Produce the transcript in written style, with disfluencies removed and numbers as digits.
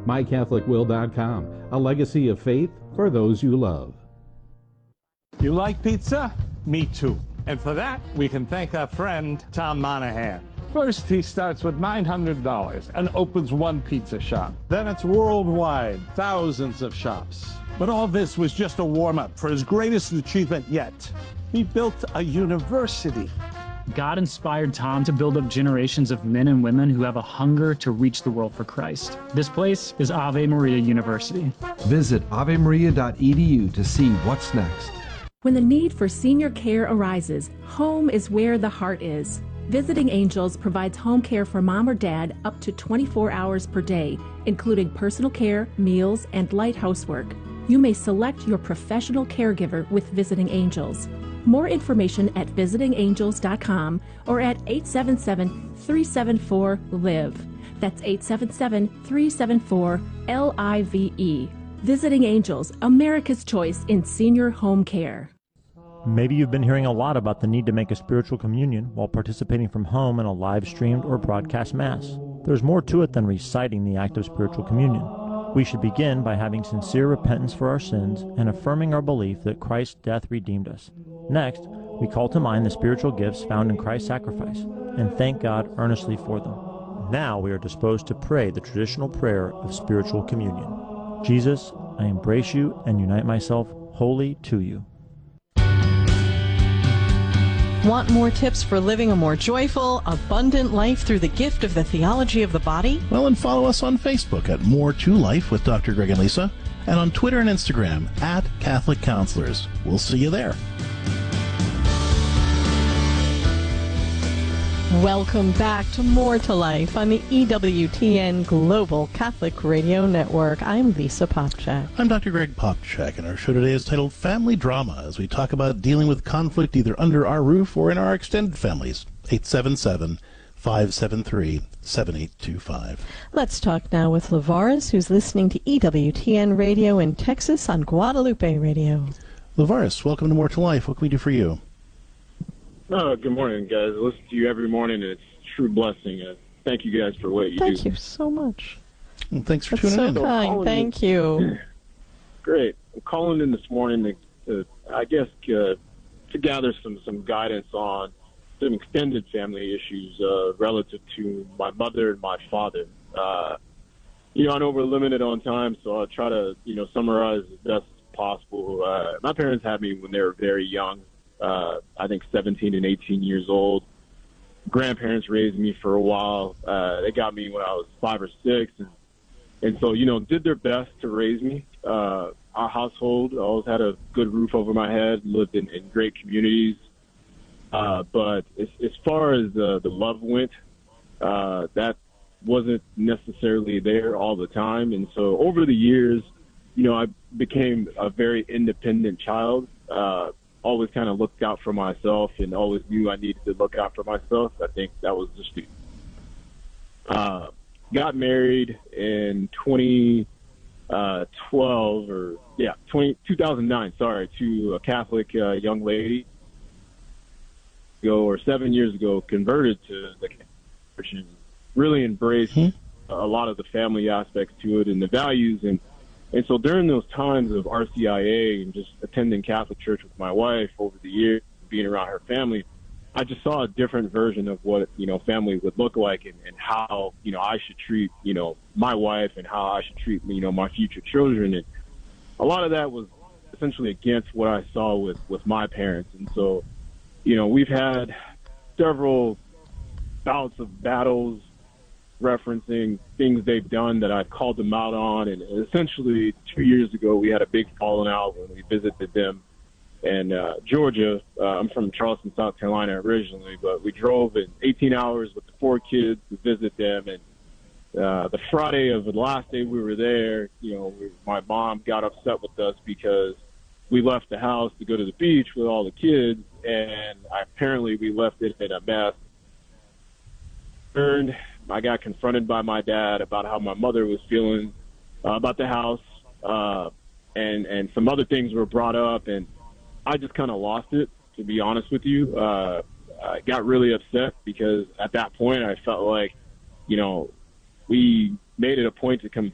MyCatholicWill.com, a legacy of faith for those you love. You like pizza? Me too. And for that, we can thank our friend Tom Monahan. First, he starts with $900 and opens one pizza shop. Then it's worldwide, thousands of shops. But all this was just a warm-up for his greatest achievement yet. He built a university. God inspired Tom to build up generations of men and women who have a hunger to reach the world for Christ. This place is Ave Maria University. Visit avemaria.edu to see what's next. When the need for senior care arises, home is where the heart is. Visiting Angels provides home care for mom or dad up to 24 hours per day, including personal care, meals, and light housework. You may select your professional caregiver with Visiting Angels. More information at visitingangels.com or at 877-374-LIVE. That's 877-374-LIVE. Visiting Angels, America's choice in senior home care. Maybe you've been hearing a lot about the need to make a spiritual communion while participating from home in a live-streamed or broadcast Mass. There's more to it than reciting the act of spiritual communion. We should begin by having sincere repentance for our sins and affirming our belief that Christ's death redeemed us. Next, we call to mind the spiritual gifts found in Christ's sacrifice and thank God earnestly for them. Now we are disposed to pray the traditional prayer of spiritual communion. Jesus, I embrace you and unite myself wholly to you. Want more tips for living a more joyful, abundant life through the gift of the theology of the body? Well, and follow us on Facebook at More to Life with Dr. Greg and Lisa, and on Twitter and Instagram at Catholic Counselors. We'll see you there. Welcome back to More to Life on the EWTN Global Catholic Radio Network. I'm Lisa Popchak. I'm Dr. Greg Popchak, and our show today is titled Family Drama, as we talk about dealing with conflict either under our roof or in our extended families. 877-573-7825. Let's talk now with Lavaris, who's listening to EWTN Radio in Texas on Guadalupe Radio. Lavaris, welcome to More to Life. What can we do for you? Good morning, guys. I listen to you every morning, and it's a true blessing. Thank you guys for what you do. Thank you so much. And thanks for That's tuning so in. kind. Thank you. Great. I'm calling in this morning to gather some guidance on some extended family issues relative to my mother and my father. I know we're limited on time, so I'll try to, summarize as best as possible. My parents had me when they were very young. I think 17 and 18 years old. Grandparents raised me for a while. They got me when I was 5 or 6. And so, did their best to raise me. Our household always had a good roof over my head, lived in great communities. But as far as the love went, that wasn't necessarily there all the time. And so over the years, I became a very independent child. Always kind of looked out for myself and always knew I needed to look out for myself. I think that was just got married in 2009, to a Catholic young lady. 7 years ago, converted to the Catholic Church and really embraced a lot of the family aspects to it and the values. And so during those times of RCIA and just attending Catholic church with my wife over the years, being around her family, I just saw a different version of what, family would look like and how, I should treat, my wife and how I should treat, my future children. And a lot of that was essentially against what I saw with my parents. And so, we've had several bouts of battles referencing things they've done that I've called them out on. And essentially 2 years ago, we had a big falling out when we visited them in Georgia. I'm from Charleston, South Carolina originally, but we drove in 18 hours with the 4 kids to visit them. And the Friday of the last day we were there, my mom got upset with us because we left the house to go to the beach with all the kids, and apparently we left it in a mess. I got confronted by my dad about how my mother was feeling about the house, and some other things were brought up, and I just kind of lost it, to be honest with you. I got really upset because at that point I felt like, we made it a point to come